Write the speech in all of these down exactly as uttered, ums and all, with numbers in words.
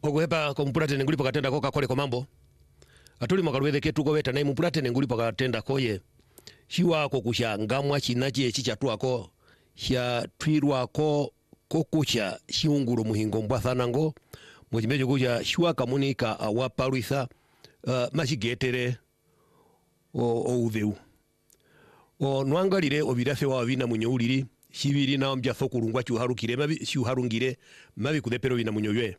Oguhepa kompurate nengulipo katenda koka kole komambo. Atuli makalwethe ketu koweta na impurate nengulipo katenda koye. Shiwa kokusha ngamwa chinachi chichatuako. Shia twirwako kokusha shiunguru muhingo mbwathanango. Mojimejo kuja shiwa kamunika awapaluitha uh, mashigetere o, o udheu. O nuangalire obirafe wa wina munyo uliri. Shibiri na mbya thokurungwa chuharukire mabi chuharungire mabi kudepero wina munyo ywe.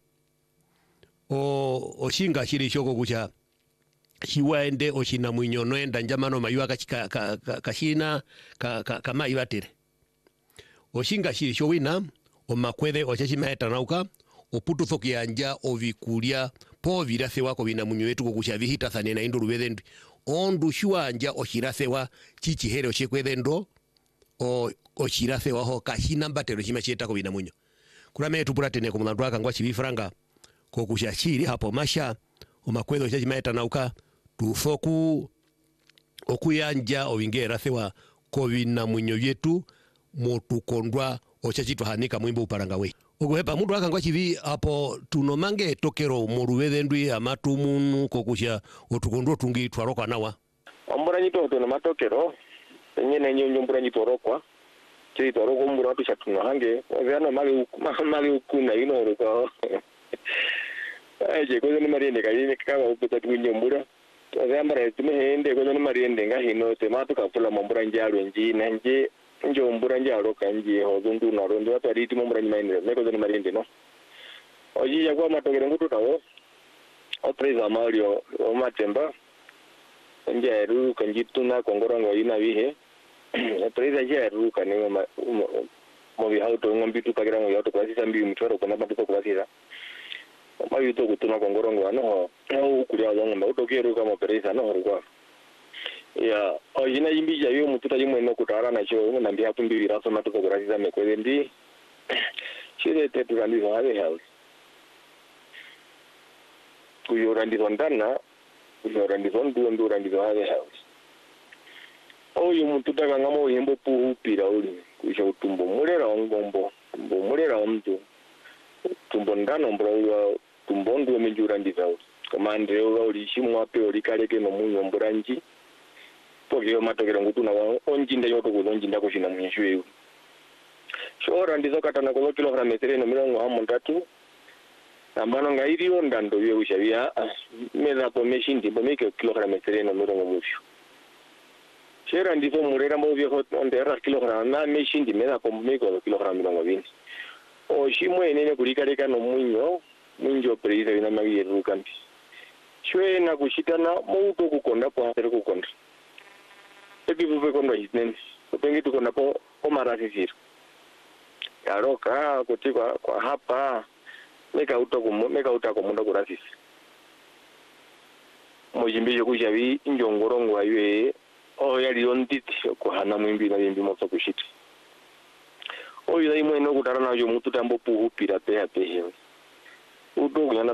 O oshinga shiri shoko kucha shiwaende oshina mwinyo noenda njamano mayuwa kashina ka, ka, ka, ka, ka, kama iwatere. Oshinga shiri showina omakwede ochashima etanauka oputu thoki anja ovikulia po virafe wako wina munyo yetu kukusha vihita thane na indu ruwedhendu ondu shua anja oshirasewa chichi here oshekwedhendo o oshirasewa ho kashina mbatero shima chieta ko wina munyo kurame tupurate ne kumulandu aka ngwa chibifranga kokusha shiri hapo masha omakwedo chachi maeta nauka tufoku okuyanja ovingera sewa kovina munyo yetu motukondwa ochachitwa hanika mwimbo uparanga we oguhepa mundu aka ngwa chibi hapo tunomange tokero moruwedhendwi amatumunu kokusha otukondwa tungi twaroka nawa ombura nyito to no matokero nyene nyo nyombura nyito rokwa chiri to roko mbura tu chatuna hange ozana mali mali ukuna ino roko aje kozo ni mariende kayine kama upeta tunyombura ozambara tumehende kozo ni mariende ngahino temato kapula mombura njalo njina nje njo mbura njalo kanje hodundu na rondo watu aditi mombura ni maine neko kozo ni mariende no oji ya kwa matokero ngutu tawo opreza mario o matemba nje ru kanjitu na kongorongo ina bihe opreza je ru kanengo mo bi hauto ngombitu pagira ngo yato kwasi sambi mutoro kuna matuko kwasira mayu to kutuna kongorongo ano au kulia ngomba utokero kama opreza no rugwa ya ojina yimbi ja yo mututa yimwe no kutara na cho na mbia pumbi raso matuko kurasiza mekwendi chire te turandi zo have health kuyo randi zondana kuyo randi zondu ndu randi zo have health oyo mututa kangamo yembo puhupira uli kuisha utumbo mulera ongombo tumbo mulera omtu tumbo ndano mbro tumbo ndu menjura ndizao kamande uli shimwa pe uli kaleke no munyo mbranji pokyo matokero ngutuna wa onjinda yoto kuzonjinda kushina munyishwe shora ndizo katana ko kilogram metere no mirongo hamondatu ambano ngairiyo ndando bye ushabia meza po meshindi bo meke kilogram metere no mirongo mufyo shera ndizo murera mo bye hot on der kilogram na meshindi meza po meke kilogram mirongo bine o shimwe nene kulikaleka no munyo munjo preiza ina magi yerukambi shwe na kushitana mo uto kukonda kwa tere kukonda ebi bube kondo hitnen upengi tukonda po po marasisiro yaroka kutikwa kwa hapa meka uta kumu meka uta kumunda kurasisi mojimbe yokushabi injongorongo aywe o yali onditi kuhana mwimbi na yimbi moto kushiti o yida imwe no kutarana yo mutu tambo puhupira pe ape uto kunyana